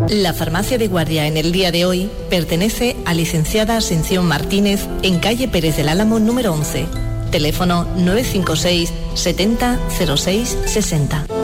La farmacia de guardia en el día de hoy pertenece a licenciada Asención Martínez en calle Pérez del Álamo número 11. Teléfono 956 70 06 60.